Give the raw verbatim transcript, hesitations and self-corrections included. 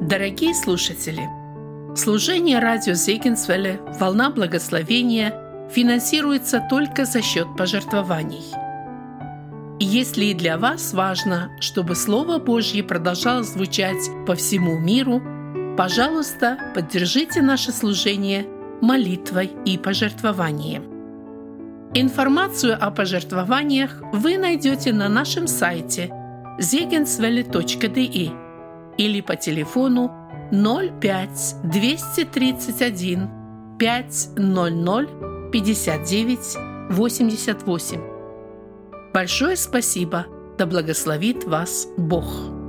Дорогие слушатели, служение радио Зегенсвелле «Волна благословения» финансируется только за счет пожертвований. И если и для вас важно, чтобы Слово Божье продолжало звучать по всему миру, пожалуйста, поддержите наше служение молитвой и пожертвованием. Информацию о пожертвованиях вы найдете на нашем сайте зегенсвелле точка де или по телефону ноль пять двести тридцать один пять ноль ноль пятьдесят девять восемьдесят восемь. Большое спасибо, да благословит вас Бог.